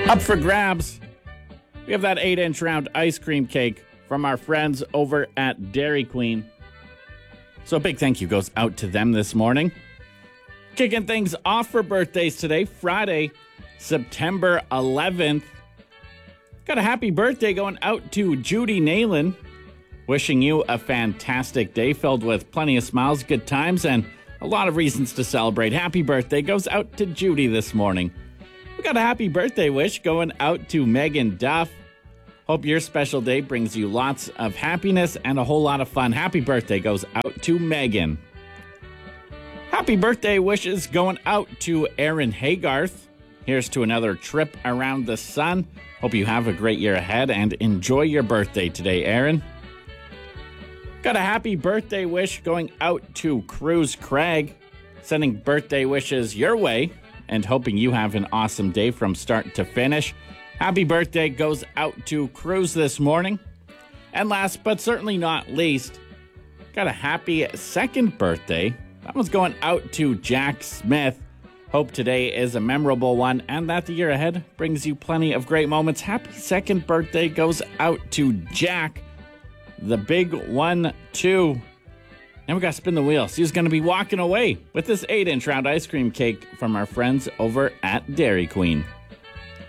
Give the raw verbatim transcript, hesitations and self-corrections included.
Up for grabs, we have that eight-inch round ice cream cake from our friends over at Dairy Queen. So a big thank you goes out to them this morning. Kicking things off for birthdays today, Friday, September eleventh. Got a happy birthday going out to Judy Nayland. Wishing you a fantastic day filled with plenty of smiles, good times, and a lot of reasons to celebrate. Happy birthday goes out to Judy this morning. We got a happy birthday wish going out to Megan Duff. Hope your special day brings you lots of happiness and a whole lot of fun. Happy birthday goes out to Megan. Happy birthday wishes going out to Aaron Haygarth. Here's to another trip around the sun. Hope you have a great year ahead and enjoy your birthday today, Aaron. Got a happy birthday wish going out to Cruz Craig. Sending birthday wishes your way and hoping you have an awesome day from start to finish. Happy birthday goes out to Cruz this morning. And last but certainly not least, got a happy second birthday. That one's going out to Jack Smith. Hope today is a memorable one and that the year ahead brings you plenty of great moments. Happy second birthday goes out to Jack. The big one, two. Now we got to spin the wheel. So he's going to be walking away with this eight-inch round ice cream cake from our friends over at Dairy Queen.